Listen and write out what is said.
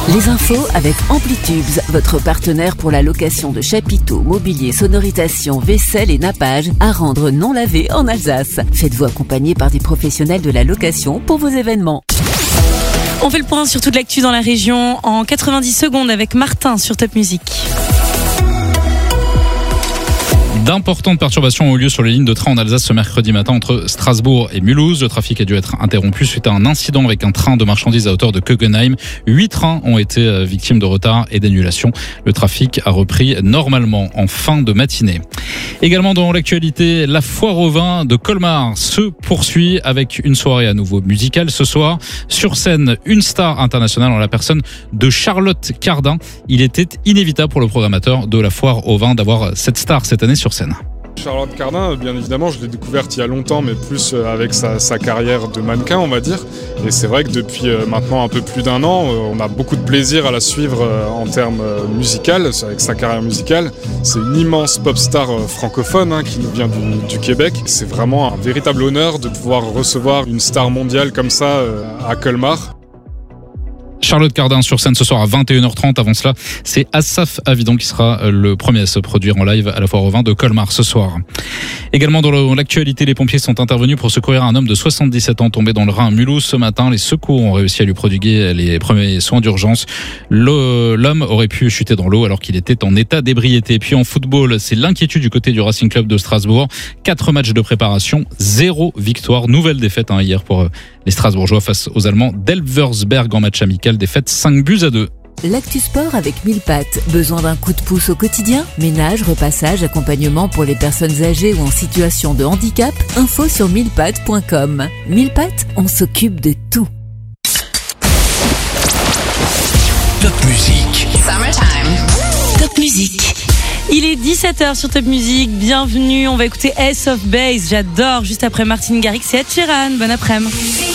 Les infos avec Amplitubes, votre partenaire pour la location de chapiteaux, mobilier, sonorisation, vaisselle et nappage à rendre non lavé en Alsace. Faites-vous accompagner par des professionnels de la location pour vos événements. On fait le point sur toute l'actu dans la région en 90 secondes avec Martin sur Top Music. D'importantes perturbations ont eu lieu sur les lignes de train en Alsace ce mercredi matin entre Strasbourg et Mulhouse. Le trafic a dû être interrompu suite à un incident avec un train de marchandises à hauteur de Kögenheim. 8 trains ont été victimes de retard et d'annulation. Le trafic a repris normalement en fin de matinée. Également dans l'actualité, la foire au vin de Colmar se poursuit avec une soirée à nouveau musicale ce soir. Sur scène, une star internationale en la personne de Charlotte Cardin. Il était inévitable pour le programmateur de la foire au vin d'avoir cette star cette année sur scène. Charlotte Cardin, bien évidemment, je l'ai découverte il y a longtemps, mais plus avec sa carrière de mannequin, on va dire. Et c'est vrai que depuis maintenant un peu plus d'un an, on a beaucoup de plaisir à la suivre en termes musicaux, avec sa carrière musicale. C'est une immense pop star francophone qui nous vient du Québec. C'est vraiment un véritable honneur de pouvoir recevoir une star mondiale comme ça à Colmar. Charlotte Cardin sur scène ce soir à 21h30. Avant cela, c'est Asaf Avidon qui sera le premier à se produire en live à la foire au vin de Colmar ce soir. Également dans l'actualité, les pompiers sont intervenus pour secourir un homme de 77 ans tombé dans le Rhin à Mulhouse ce matin. Les secours ont réussi à lui prodiguer les premiers soins d'urgence. L'homme aurait pu chuter dans l'eau alors qu'il était en état d'ébriété. Puis en football, c'est l'inquiétude du côté du Racing Club de Strasbourg. 4 matchs de préparation, 0 victoire. Nouvelle défaite hier pour les Strasbourgeois face aux Allemands d'Elversberg en match amical. Défaite 5-2. L'actu sport avec 1000 pattes. Besoin d'un coup de pouce au quotidien? Ménage, repassage, accompagnement pour les personnes âgées ou en situation de handicap? Info sur 1000pattes.com. 1000 pattes, on s'occupe de tout. Top Music. Summertime. Top Music. Il est 17h sur Top Music. Bienvenue. On va écouter Ace of Base. J'adore. Juste après Martin Garrix et Ed Sheeran. Bon après-midi.